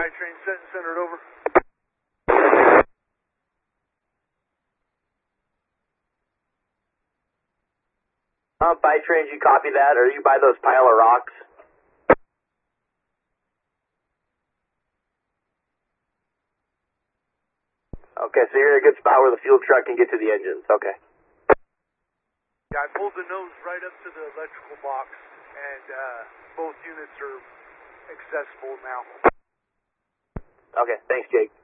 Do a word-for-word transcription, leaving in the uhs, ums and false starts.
train set and centered over. Uh, by train, you copy that? Are you by those pile of rocks? Okay, so you're in a good spot where the fuel truck can get to the engines. Okay. Yeah, I pulled the nose right up to the electrical box, and uh, both units are accessible now. Okay, thanks, Jake.